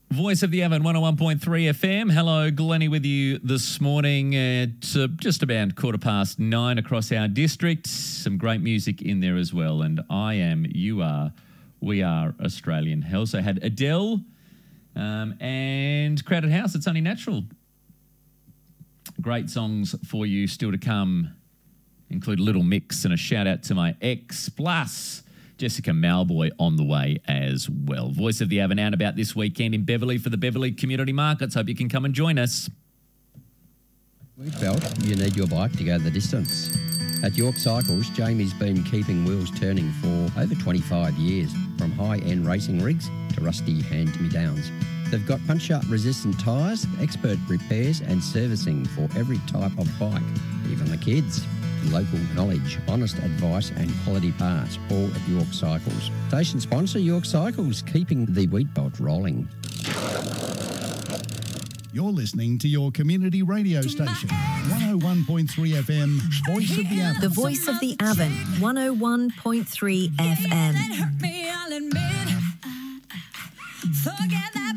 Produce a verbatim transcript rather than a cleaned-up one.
Voice of the Avon, one oh one point three F M. Hello, Glennie with you this morning at uh, just about quarter past nine across our district. Some great music in there as well. And I am, you are, we are Australian. I also had Adele um, and Crowded House. It's only natural. Great songs for you still to come. Include Little Mix and a shout out to my ex plus Jessica Malboy on the way as well. Voice of the Avon out about this weekend in Beverley for the Beverley Community Markets. Hope you can come and join us. We felt you need your bike to go the distance. At York Cycles, Jamie's been keeping wheels turning for over twenty-five years, from high-end racing rigs to rusty hand-me-downs. They've got punch-up resistant tyres, expert repairs and servicing for every type of bike, even the kids. Local knowledge, honest advice and quality parts, all at York Cycles. Station sponsor York Cycles, keeping the wheat belt rolling. You're listening to your community radio station, one oh one point three F M, Voice of the Avon. The Voice of the Avon, one oh one point three F M. Forget that